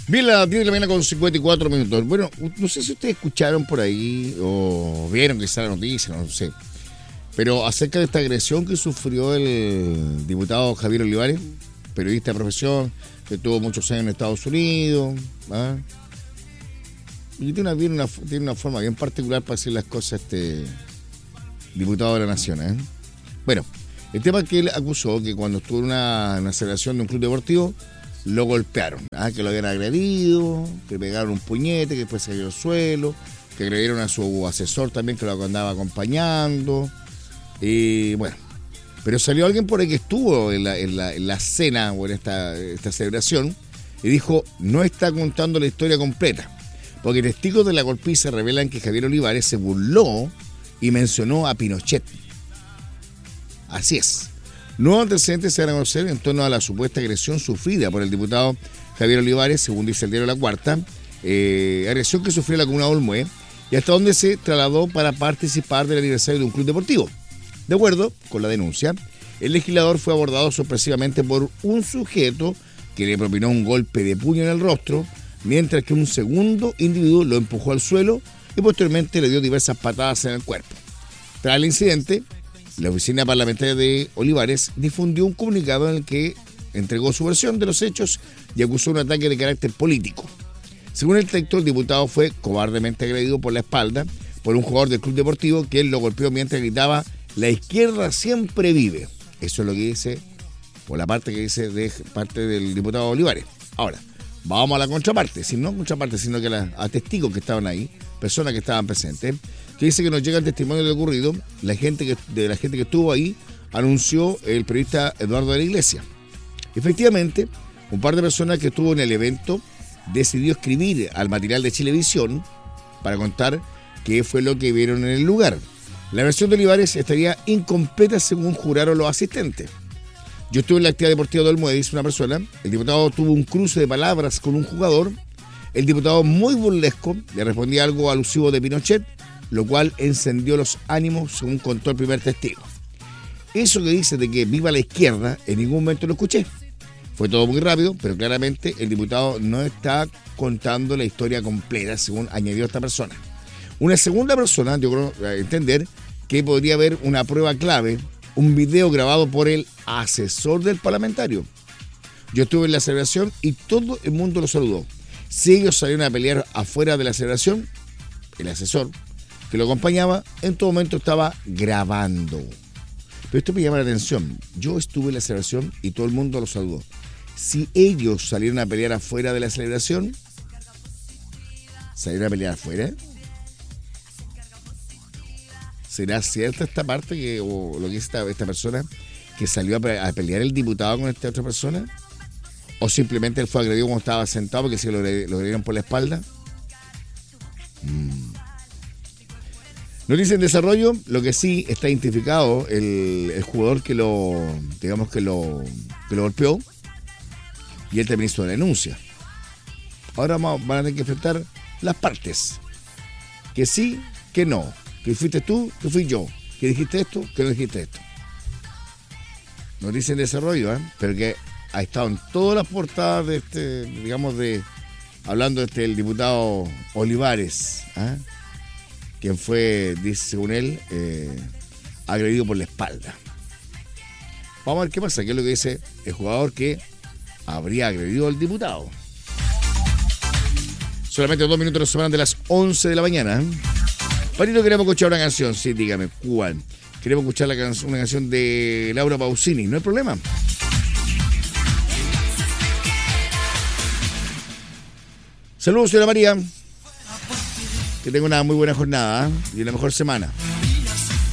Bien, las 10 de la mañana con 54 minutos. Bueno, no sé si ustedes escucharon por ahí o vieron que está la noticia, no sé. Pero acerca de esta agresión que sufrió el diputado Javier Olivares, periodista de profesión, que tuvo muchos años en Estados Unidos, ¿ah? Y tiene una forma bien particular para hacer las cosas este diputado de la Nación, ¿eh? Bueno, el tema es que él acusó que cuando estuvo en una celebración de un club deportivo, lo golpearon, que lo habían agredido, que le pegaron un puñete, que después se cayó al suelo, que agredieron a su asesor también, que lo andaba acompañando. Y bueno, pero salió alguien por ahí que estuvo en la cena o en esta celebración y dijo, no está contando la historia completa, porque testigos de la golpiza revelan que Javier Olivares se burló y mencionó a Pinochet. Así es. Nuevos antecedentes se van a conocer en torno a la supuesta agresión sufrida por el diputado Javier Olivares, según dice el diario La Cuarta, agresión que sufrió la comuna de Olmué y hasta donde se trasladó para participar del aniversario de un club deportivo. De acuerdo con la denuncia, el legislador fue abordado sorpresivamente por un sujeto que le propinó un golpe de puño en el rostro, mientras que un segundo individuo lo empujó al suelo y posteriormente le dio diversas patadas en el cuerpo. Tras el incidente, la oficina parlamentaria de Olivares difundió un comunicado en el que entregó su versión de los hechos y acusó un ataque de carácter político. Según el texto, el diputado fue cobardemente agredido por la espalda por un jugador del club deportivo que él lo golpeó mientras gritaba "La izquierda siempre vive". Eso es lo que dice, o la parte que dice de parte del diputado Olivares. Ahora, vamos a la contraparte, sino que a testigos que estaban ahí, personas que estaban presentes, que dice que nos llega el testimonio de lo ocurrido. La gente que estuvo ahí anunció el periodista Eduardo de la Iglesia. Efectivamente, un par de personas que estuvo en el evento decidió escribir al material de Chilevisión para contar qué fue lo que vieron en el lugar. La versión de Olivares estaría incompleta según juraron los asistentes. Yo estuve en la actividad deportiva de Olmué, dice una persona. El diputado tuvo un cruce de palabras con un jugador. El diputado, muy burlesco, le respondía algo alusivo de Pinochet, lo cual encendió los ánimos, según contó el primer testigo. Eso que dice de que viva la izquierda, en ningún momento lo escuché. Fue todo muy rápido, pero claramente el diputado no está contando la historia completa, según añadió esta persona. Una segunda persona, yo creo entender que podría haber una prueba clave, un video grabado por el asesor del parlamentario. Yo estuve en la celebración y todo el mundo lo saludó. Si ellos salieron a pelear afuera de la celebración, el asesor que lo acompañaba en todo momento estaba grabando. Pero esto me llama la atención. Yo estuve en la celebración y todo el mundo lo saludó. Si ellos salieron a pelear afuera de la celebración, ¿salieron a pelear afuera? ¿Será cierta esta parte o lo que dice esta persona, que salió a pelear el diputado con esta otra persona? ¿O simplemente él fue agredido cuando estaba sentado porque se lo agredieron por la espalda? Noticia en desarrollo, lo que sí está identificado el jugador que lo golpeó, y él también hizo la denuncia. Ahora van a tener que enfrentar las partes. Que sí, que no. Que fuiste tú, que fui yo. Que dijiste esto, que no dijiste esto. Noticia en desarrollo, pero que ha estado en todas las portadas de hablando el diputado Olivares, quien fue, dice según él, agredido por la espalda. Vamos a ver qué pasa, qué es lo que dice el jugador que habría agredido al diputado. Solamente 2 minutos nos separan de las 11 de la mañana. Patito, queremos escuchar una canción, sí, dígame, ¿cuál? Queremos escuchar una canción de Laura Pausini, ¿no hay problema? Saludos, señora María. Que tenga una muy buena jornada y una mejor semana.